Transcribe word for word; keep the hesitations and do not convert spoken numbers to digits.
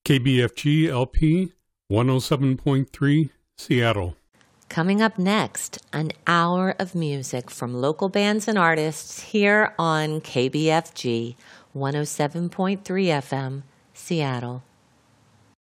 K B F G L P one oh seven point three, Seattle. Coming up next, an hour of music from local bands and artists here on K B F G one oh seven point three F M, Seattle.